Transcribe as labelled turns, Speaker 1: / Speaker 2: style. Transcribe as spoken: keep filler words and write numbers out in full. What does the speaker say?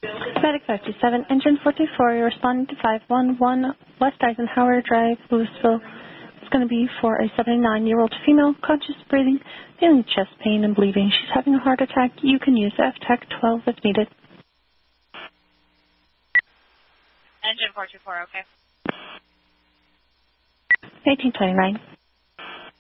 Speaker 1: Medic five two seven, engine four two four, you're responding to five one one West Eisenhower Drive, Louisville. It's going to be for a seventy-nine-year-old female, conscious breathing, feeling chest pain and bleeding. She's having a heart attack. You can use F TAC twelve if needed.
Speaker 2: Engine four two four, okay.
Speaker 1: eighteen twenty-nine.